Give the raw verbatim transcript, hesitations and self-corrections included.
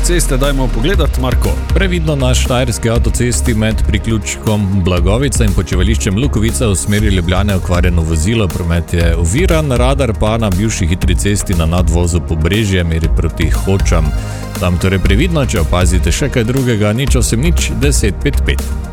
ceste dajmo pogledati, Marko. Previdno na štajerski avtocesti med priključkom Blagovica in počivališčem Lukovica v smeri Ljubljane okvarjeno vozilo, promet je oviran, radar pa na bivši hitri cesti na nadvozu Pobrežje meri proti Hočam. Tam torej previdno, če opazite še kaj drugega, nič osem nič deset pet pet.